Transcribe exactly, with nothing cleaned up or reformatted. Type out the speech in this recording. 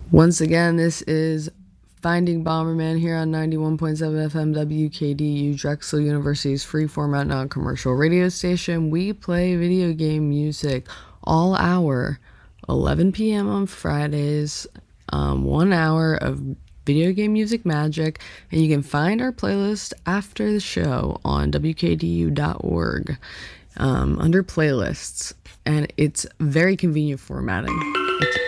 Once again, this is Finding Bomberman here on ninety-one point seven F M W K D U, Drexel University's free format non-commercial radio station. We play video game music all hour, eleven p m on Fridays, um, one hour of video game music magic, and you can find our playlist after the show on W K D U dot org um, under playlists, and it's very convenient formatting. It's